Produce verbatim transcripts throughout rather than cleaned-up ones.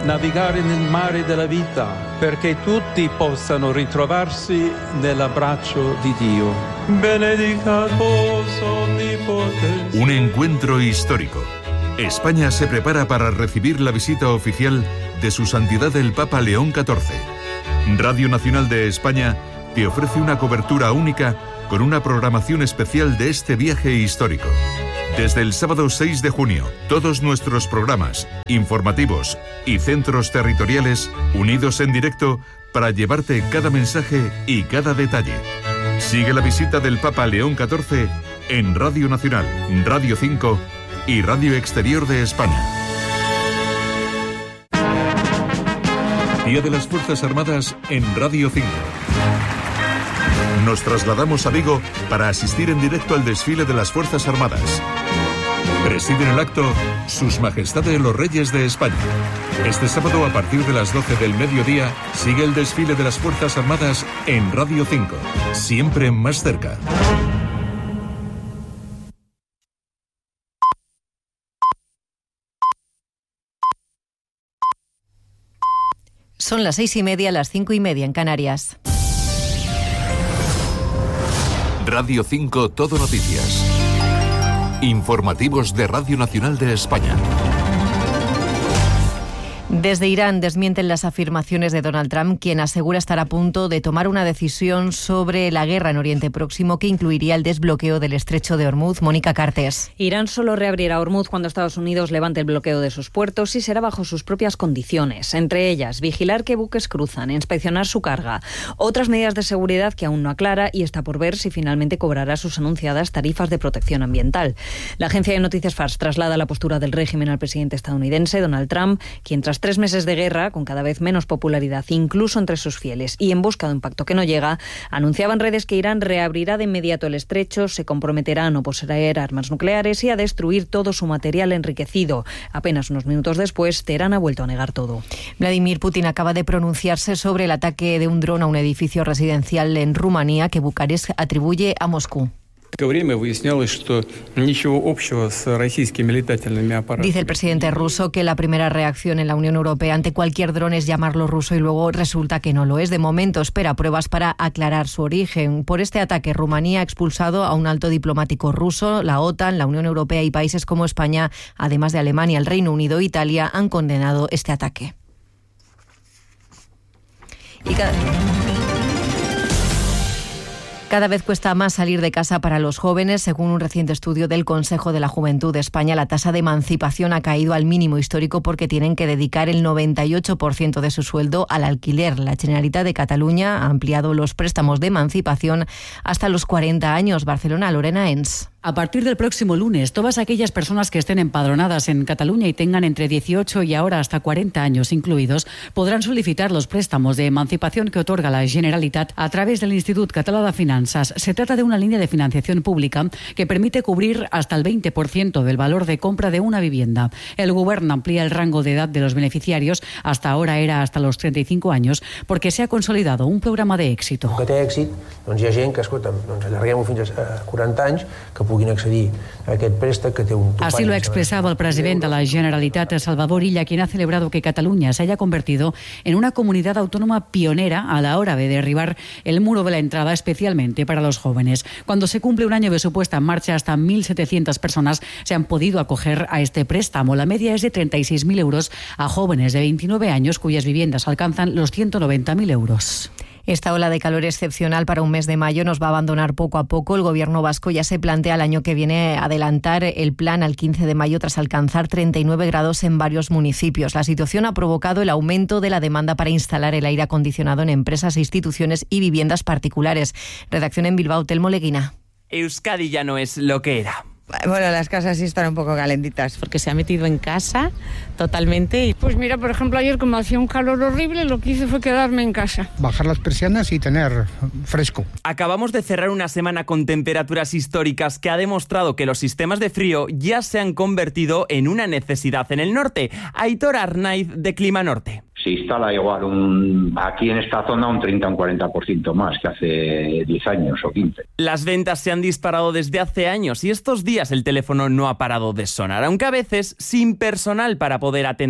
navigare nel mare della vita, perché tutti possano ritrovarsi nell'abbraccio di Dio. Benedicat vos omnipotens. Un encuentro histórico. España se prepara para recibir la visita oficial de Su Santidad el Papa León catorce. Radio Nacional de España te ofrece una cobertura única con una programación especial de este viaje histórico. Desde el sábado seis de junio, todos nuestros programas, informativos y centros territoriales unidos en directo para llevarte cada mensaje y cada detalle. Sigue la visita del Papa León catorce en Radio Nacional, Radio cinco y Radio Exterior de España. Día de las Fuerzas Armadas en Radio cinco. Nos trasladamos a Vigo para asistir en directo al desfile de las Fuerzas Armadas. Presiden el acto Sus Majestades los Reyes de España. Este sábado a partir de las doce del mediodía sigue el desfile de las Fuerzas Armadas en Radio cinco, siempre más cerca. Son las seis y media, las cinco y media en Canarias. Radio cinco Todo Noticias. Informativos de Radio Nacional de España. Desde Irán desmienten las afirmaciones de Donald Trump, quien asegura estar a punto de tomar una decisión sobre la guerra en Oriente Próximo que incluiría el desbloqueo del estrecho de Hormuz. Mónica Cartes. Irán solo reabrirá Hormuz cuando Estados Unidos levante el bloqueo de sus puertos y será bajo sus propias condiciones. Entre ellas, vigilar que buques cruzan, inspeccionar su carga. Otras medidas de seguridad que aún no aclara y está por ver si finalmente cobrará sus anunciadas tarifas de protección ambiental. La agencia de noticias Fars traslada la postura del régimen al presidente estadounidense, Donald Trump, quien tras tres meses de guerra, con cada vez menos popularidad, incluso entre sus fieles, y en busca de un pacto que no llega, anunciaba en redes que Irán reabrirá de inmediato el estrecho, se comprometerá a no poseer armas nucleares y a destruir todo su material enriquecido. Apenas unos minutos después, Teherán ha vuelto a negar todo. Vladimir Putin acaba de pronunciarse sobre el ataque de un dron a un edificio residencial en Rumanía que Bucarest atribuye a Moscú. Dice el presidente ruso que la primera reacción en la Unión Europea ante cualquier dron es llamarlo ruso y luego resulta que no lo es. De momento espera pruebas para aclarar su origen. Por este ataque, Rumanía ha expulsado a un alto diplomático ruso. La OTAN, la Unión Europea y países como España, además de Alemania, el Reino Unido e Italia, han condenado este ataque. Y cada... Cada vez cuesta más salir de casa para los jóvenes. Según un reciente estudio del Consejo de la Juventud de España, la tasa de emancipación ha caído al mínimo histórico porque tienen que dedicar el noventa y ocho por ciento de su sueldo al alquiler. La Generalitat de Cataluña ha ampliado los préstamos de emancipación hasta los cuarenta años. Barcelona, Lorena Ens. A partir del próximo lunes, todas aquellas personas que estén empadronadas en Cataluña y tengan entre dieciocho y ahora hasta cuarenta años incluidos, podrán solicitar los préstamos de emancipación que otorga la Generalitat a través del Institut Català de Finanzas. Se trata de una línea de financiación pública que permite cubrir hasta el veinte por ciento del valor de compra de una vivienda. El Gobierno amplía el rango de edad de los beneficiarios, hasta ahora era hasta los treinta y cinco años, porque se ha consolidado un programa de éxito. Que té èxit, doncs hi ha gent que, escolta, doncs allarguem-ho fins a quaranta anys, que puguin accedir a aquest préstec que té un topall. Así lo ha expresado el presidente de la Generalitat, Salvador Illa, quien ha celebrado que Cataluña se haya convertido en una comunidad autónoma pionera a la hora de derribar el muro de la entrada, especialmente para los jóvenes. Cuando se cumple un año de su puesta en marcha, hasta mil setecientas personas se han podido acoger a este préstamo. La media es de treinta y seis mil euros a jóvenes de veintinueve años cuyas viviendas alcanzan los ciento noventa mil euros. Esta ola de calor excepcional para un mes de mayo nos va a abandonar poco a poco. El Gobierno vasco ya se plantea el año que viene adelantar el plan al quince de mayo tras alcanzar treinta y nueve grados en varios municipios. La situación ha provocado el aumento de la demanda para instalar el aire acondicionado en empresas, instituciones y viviendas particulares. Redacción en Bilbao, Telmo Leguina. Euskadi ya no es lo que era. Bueno, las casas sí están un poco calentitas porque se ha metido en casa totalmente. Y... Pues mira, por ejemplo, ayer como hacía un calor horrible, lo que hice fue quedarme en casa. Bajar las persianas y tener fresco. Acabamos de cerrar una semana con temperaturas históricas que ha demostrado que los sistemas de frío ya se han convertido en una necesidad en el norte. Aitor Arnaiz, de Clima Norte. Se instala igual un, aquí en esta zona un treinta o un cuarenta por ciento más que hace diez años o quince. Las ventas se han disparado desde hace años y estos días el teléfono no ha parado de sonar, aunque a veces sin personal para poder atender.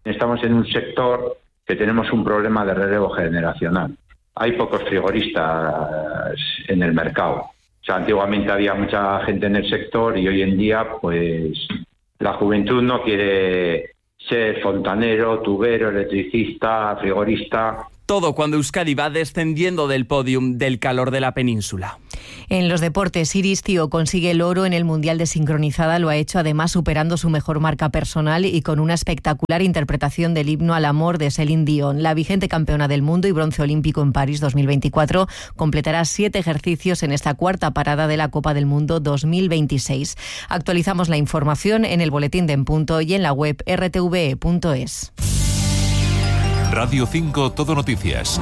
Estamos en un sector que tenemos un problema de relevo generacional. Hay pocos frigoristas en el mercado. O sea, antiguamente había mucha gente en el sector y hoy en día, pues, la juventud no quiere ser fontanero, tubero, electricista, frigorista. Todo cuando Euskadi va descendiendo del podium del calor de la península. En los deportes, Iris Tío consigue el oro en el Mundial de Sincronizada. Lo ha hecho además superando su mejor marca personal y con una espectacular interpretación del himno al amor de Céline Dion. La vigente campeona del mundo y bronce olímpico en París dos mil veinticuatro completará siete ejercicios en esta cuarta parada de la Copa del Mundo dos mil veintiséis. Actualizamos la información en el boletín de En Punto y en la web erre te ve e punto es. Radio cinco Todo Noticias.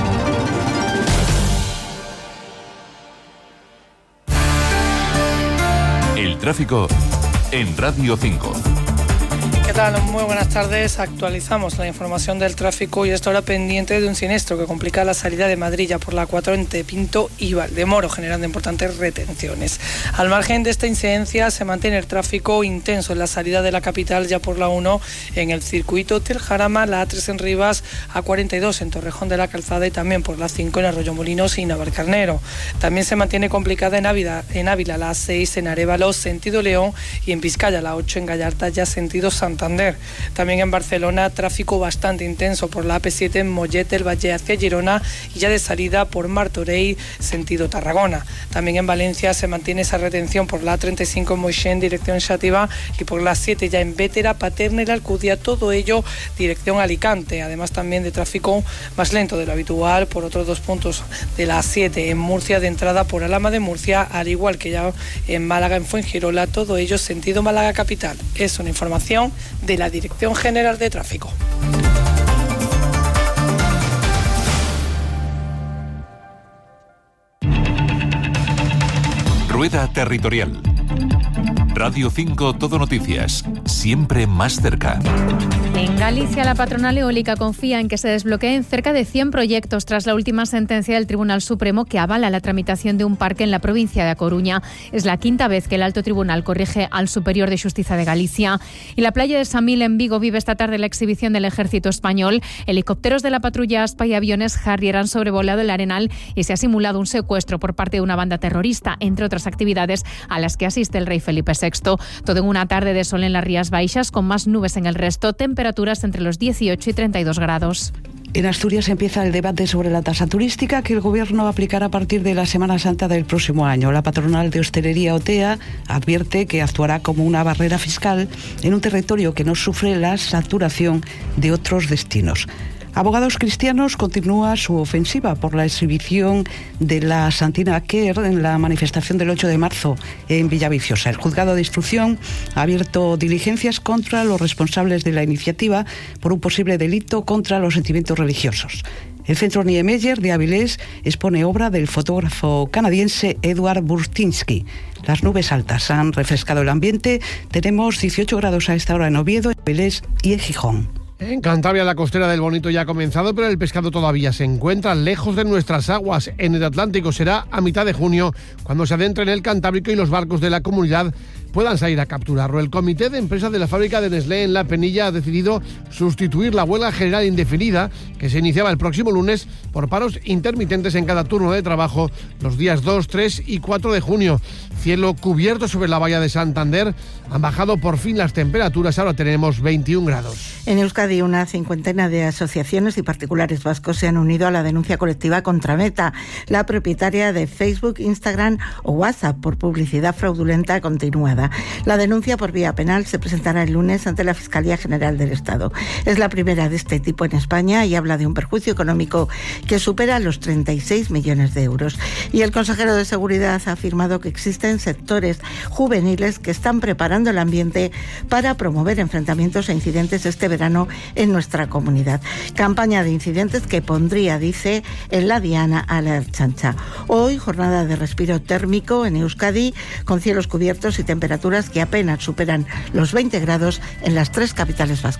El tráfico en Radio cinco. ¿Qué tal? Muy buenas tardes. Actualizamos la información del tráfico y esta hora pendiente de un siniestro que complica la salida de Madrid ya por la cuatro entre Pinto y Valdemoro, generando importantes retenciones. Al margen de esta incidencia, se mantiene el tráfico intenso en la salida de la capital ya por la uno en el circuito Tel Jarama, la A tres en Rivas, A cuarenta y dos en Torrejón de la Calzada y también por la cinco en Arroyomolinos y Navalcarnero. También se mantiene complicada en Ávila, en Ávila la A seis en Arévalo, sentido León, y en Vizcaya la ocho en Gallarta, ya sentido Santander. También en Barcelona, tráfico bastante intenso por la A P siete en Mollet del Valle hacia Girona y ya de salida por Martorell, sentido Tarragona. También en Valencia se mantiene esa retención por la A treinta y cinco en Moixent, dirección Xàtiva, y por la siete ya en Bétera, Paterna y la Alcudia, todo ello dirección Alicante. Además también de tráfico más lento de lo habitual por otros dos puntos de la A siete en Murcia, de entrada por Alhama de Murcia, al igual que ya en Málaga, en Fuengirola, todo ello sentido Málaga capital. Es una información de la Dirección General de Tráfico. Rueda Territorial. Radio cinco Todo Noticias, siempre más cerca. En Galicia, la patronal eólica confía en que se desbloqueen cerca de cien proyectos tras la última sentencia del Tribunal Supremo que avala la tramitación de un parque en la provincia de A Coruña. Es la quinta vez que el Alto Tribunal corrige al Superior de Xustiza de Galicia. Y la playa de Samil, en Vigo, vive esta tarde la exhibición del Ejército Español. Helicópteros de la patrulla Aspa y aviones Harrier han sobrevolado el Arenal y se ha simulado un secuestro por parte de una banda terrorista, entre otras actividades a las que asiste el rey Felipe sexto. Todo en una tarde de sol en las Rías Baixas, con más nubes en el resto, temperaturas entre los dieciocho y treinta y dos grados. En Asturias empieza el debate sobre la tasa turística que el Gobierno aplicará a partir de la Semana Santa del próximo año. La patronal de hostelería O T E A advierte que actuará como una barrera fiscal en un territorio que no sufre la saturación de otros destinos. Abogados Cristianos continúa su ofensiva por la exhibición de la Santina Quer en la manifestación del ocho de marzo en Villaviciosa. El juzgado de instrucción ha abierto diligencias contra los responsables de la iniciativa por un posible delito contra los sentimientos religiosos. El Centro Niemeyer de Avilés expone obra del fotógrafo canadiense Edward Burtynsky. Las nubes altas han refrescado el ambiente. Tenemos dieciocho grados a esta hora en Oviedo, en Avilés y en Gijón. En Cantabria la costera del Bonito ya ha comenzado, pero el pescado todavía se encuentra lejos de nuestras aguas. En el Atlántico será a mitad de junio cuando se adentre en el Cantábrico y los barcos de la comunidad puedan salir a capturarlo. El comité de empresa de la fábrica de Nestlé en La Penilla ha decidido sustituir la huelga general indefinida que se iniciaba el próximo lunes por paros intermitentes en cada turno de trabajo los días dos, tres y cuatro de junio. Cielo cubierto sobre la bahía de Santander. Han bajado por fin las temperaturas, ahora tenemos veintiún grados. En Euskadi, una cincuentena de asociaciones y particulares vascos se han unido a la denuncia colectiva contra Meta, la propietaria de Facebook, Instagram o WhatsApp, por publicidad fraudulenta continuada. La denuncia por vía penal se presentará el lunes ante la Fiscalía General del Estado. Es la primera de este tipo en España y habla de un perjuicio económico que supera los treinta y seis millones de euros. Y el consejero de Seguridad ha afirmado que existen sectores juveniles que están preparando el ambiente para promover enfrentamientos e incidentes este verano en nuestra comunidad. Campaña de incidentes que pondría, dice, en la diana a la Ertzaintza. Hoy, jornada de respiro térmico en Euskadi, con cielos cubiertos y temperaturas que apenas superan los veinte grados en las tres capitales vascas.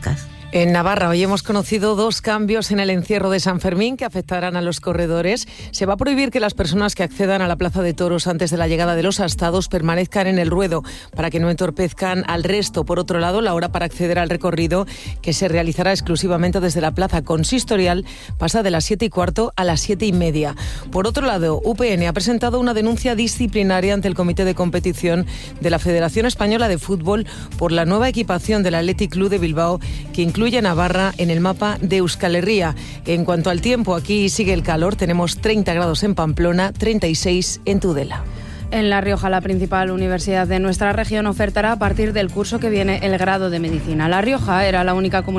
En Navarra hoy hemos conocido dos cambios en el encierro de San Fermín que afectarán a los corredores. Se va a prohibir que las personas que accedan a la Plaza de Toros antes de la llegada de los astados permanezcan en el ruedo para que no entorpezcan al resto. Por otro lado, la hora para acceder al recorrido, que se realizará exclusivamente desde la Plaza Consistorial, pasa de las siete y cuarto a las siete y media. Por otro lado, U P N ha presentado una denuncia disciplinaria ante el Comité de Competición de la Federación Española de Fútbol por la nueva equipación del Athletic Club de Bilbao, que incluye incluye Navarra en el mapa de Euskal Herria. En cuanto al tiempo, aquí sigue el calor. Tenemos treinta grados en Pamplona, treinta y seis en Tudela. En La Rioja, la principal universidad de nuestra región, ofertará a partir del curso que viene el grado de Medicina. La Rioja era la única comunidad